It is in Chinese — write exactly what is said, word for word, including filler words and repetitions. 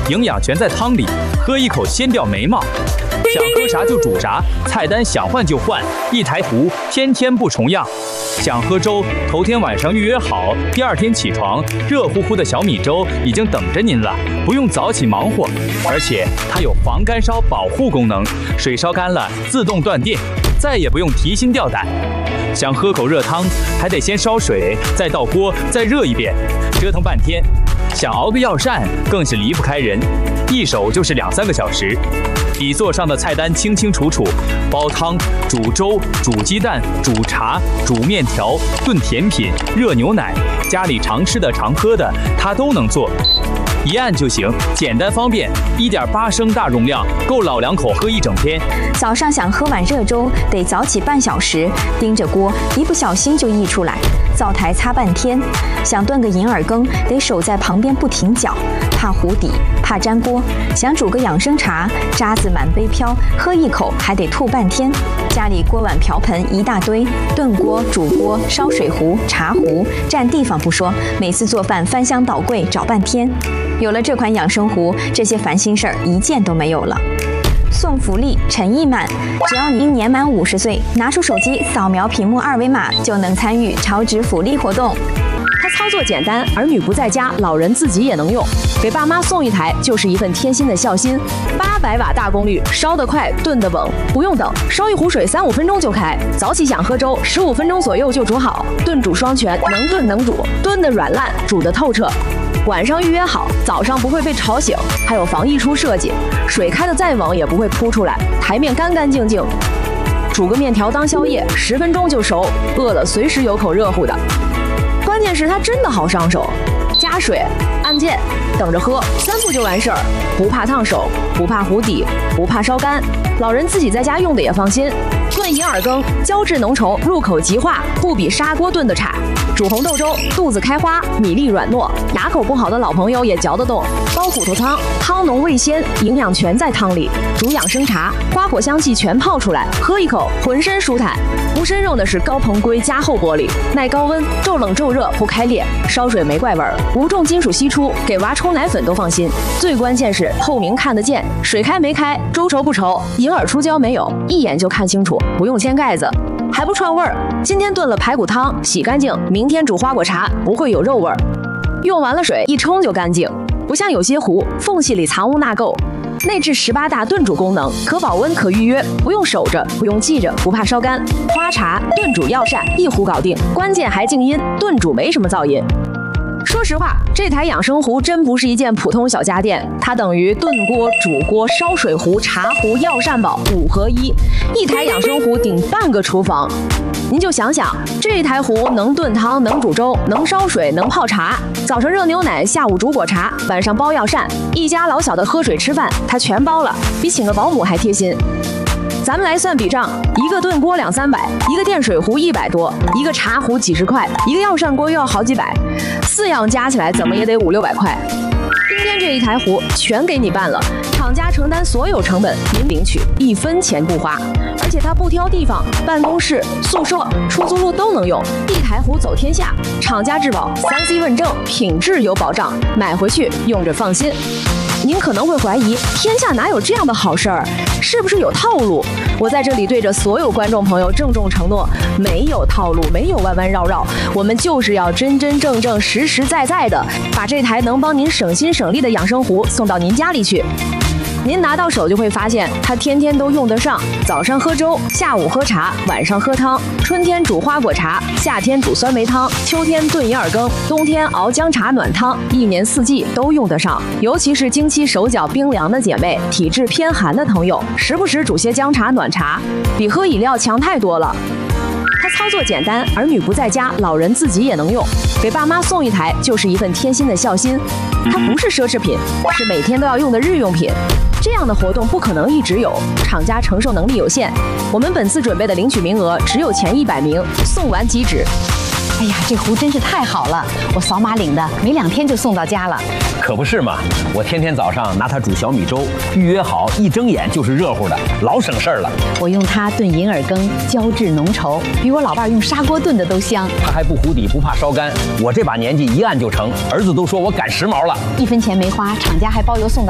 营养全在汤里，喝一口先掉眉毛。想喝啥就煮啥，菜单想换就换，一台壶天天不重样。想喝粥，头天晚上预约好，第二天起床，热乎乎的小米粥已经等着您了，不用早起忙活。而且它有防干烧保护功能，水烧干了自动断电，再也不用提心吊胆。想喝口热汤，还得先烧水，再倒锅，再热一遍，折腾半天。想熬个药膳，更是离不开人，一手就是两三个小时。底座上的菜单清清楚楚，煲汤、煮粥、煮鸡蛋、煮茶、煮面条、炖甜品、热牛奶，家里常吃的常喝的，它都能做。一按就行，简单方便， 一点八升大容量，够老两口喝一整天。 早上想喝碗热粥，得早起半小时，盯着锅，一不小心就溢出来，灶台擦半天。想炖个银耳羹，得守在旁边不停搅，怕糊底，怕粘锅。想煮个养生茶，渣子满杯飘，喝一口还得吐半天。家里锅碗瓢盆一大堆，炖锅、煮锅、烧水壶、茶壶，占地方不说，每次做饭翻箱倒柜找半天。有了这款养生壶，这些烦心事儿一件都没有了。送福利，诚意满，只要您年满五十岁，拿出手机扫描屏幕二维码，就能参与超值福利活动。 它操作简单，儿女不在家，老人自己也能用，给爸妈送一台就是一份贴心的孝心。八百瓦大功率，烧得快，炖得稳，不用等，烧一壶水三五分钟就开。早起想喝粥，十五分钟左右就煮好，炖煮双全，能炖能煮，炖得软烂，煮得透彻。晚上预约好，早上不会被吵醒，还有防溢出设计，水开得再猛也不会扑出来，台面干干净净。煮个面条当宵夜，十分钟就熟，饿了随时有口热乎的。关键是它真的好上手，加水、按键、等着喝，三步就完事儿，不怕烫手，不怕糊底，不怕烧干，老人自己在家用的也放心。炖银耳羹，胶质浓稠，入口即化，不比砂锅炖的差。煮红豆粥，肚子开花，米粒软糯，牙口不好的老朋友也嚼得动。煲骨头汤，汤浓味鲜，营养全在汤里。煮养生茶，花果香气全泡出来，喝一口浑身舒坦。无参用的是高硼硅加厚玻璃，耐高温，骤冷骤热不开裂，烧水没怪味儿，无重金属析出，给娃冲奶粉都放心。最关键是透明看得见，水开没开，粥稠不稠，银耳出胶没有，一眼就看清楚，不用掀盖子。还不串味儿，今天炖了排骨汤，洗干净，明天煮花果茶，不会有肉味儿。用完了水一冲就干净，不像有些壶缝隙里藏污纳垢。内置十八大炖煮功能，可保温可预约，不用守着，不用记着，不怕烧干。花茶、炖煮药膳一壶搞定，关键还静音，炖煮没什么噪音。说实话，这台养生壶真不是一件普通小家电，它等于炖锅、煮锅、烧水壶、茶壶、药膳宝五合一，一台养生壶顶半个厨房。您就想想，这台壶能炖汤，能煮粥，能烧水，能泡茶，早上热牛奶，下午煮果茶，晚上煲药膳，一家老小的喝水吃饭，它全包了，比请个保姆还贴心。咱们来算笔账，一个炖锅两三百，一个电水壶一百多，一个茶壶几十块，一个药膳锅又要好几百，四样加起来怎么也得五六百块。今天这一台壶全给你办了，厂家承担所有成本，您领取一分钱不花，而且它不挑地方，办公室、宿舍、出租屋都能用，一台壶走天下，厂家质保，三 C 问证，品质有保障，买回去用着放心。您可能会怀疑，天下哪有这样的好事儿？是不是有套路？我在这里对着所有观众朋友郑重承诺，没有套路，没有弯弯绕绕，我们就是要真真正正、实实在在的把这台能帮您省心省力的养生壶送到您家里去。您拿到手就会发现，它天天都用得上。早上喝粥，下午喝茶，晚上喝汤。春天煮花果茶，夏天煮酸梅汤，秋天炖银耳羹，冬天熬姜茶暖汤，一年四季都用得上。尤其是经期手脚冰凉的姐妹，体质偏寒的朋友，时不时煮些姜茶暖茶，比喝饮料强太多了。它操作简单，儿女不在家，老人自己也能用，给爸妈送一台就是一份贴心的孝心。它不是奢侈品，是每天都要用的日用品。这样的活动不可能一直有，厂家承受能力有限。我们本次准备的领取名额只有前一百名，送完即止。 哎呀，这壶真是太好了，我扫码领的，没两天就送到家了。 可不是嘛，我天天早上拿它煮小米粥，预约好，一睁眼就是热乎的，老省事儿了。 我用它炖银耳羹，胶质浓稠，比我老伴用砂锅炖的都香。 它还不糊底，不怕烧干。我这把年纪一按就成，儿子都说我赶时髦了。 一分钱没花，厂家还包邮送到。